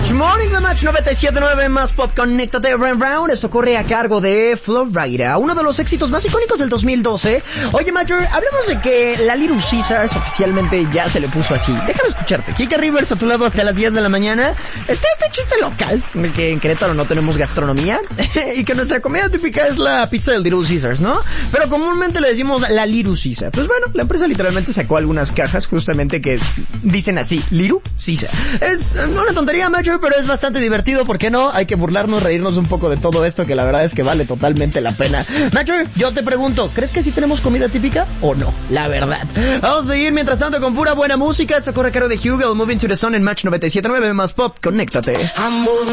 This Morning, The Match 97.9 más Pop, conéctate round. Esto corre a cargo de Florida, uno de los éxitos más icónicos del 2012. Oye, Major, hablemos de que la Little Caesars oficialmente ya se le puso así. Déjame escucharte. Kika Rivers a tu lado hasta las 10 de la mañana. Está este chiste local, que en Querétaro no tenemos gastronomía, y que nuestra comida típica es la pizza del Little Caesars, ¿no? Pero comúnmente le decimos la Little Caesar. Pues bueno, la empresa literalmente sacó algunas cajas justamente que dicen así, Little Caesar. Es una tontería, Major, pero es bastante divertido, ¿por qué no? Hay que burlarnos, reírnos un poco de todo esto, que la verdad es que vale totalmente la pena. Major, yo te pregunto, ¿crees que sí tenemos comida típica o no? La verdad. Vamos a seguir mientras tanto con pura buena música. Esto corre a cargo de Hugo, Moving to the Sun en Match 97.9 más Pop. Conéctate.